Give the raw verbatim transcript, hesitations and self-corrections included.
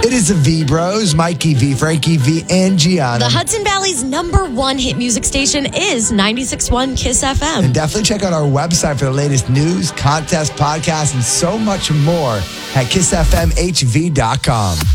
It is the V Bros, Mikey V, Frankie V, and Gianna. The Hudson Valley's number one hit music station is ninety-six point one Kiss F M. And definitely check out our website for the latest news, contests, podcasts, and so much more at kiss f m h v dot com.